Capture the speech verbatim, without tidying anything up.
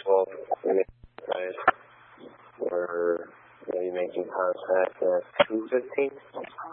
Well, guys, we're going to be making contact at two fifteen.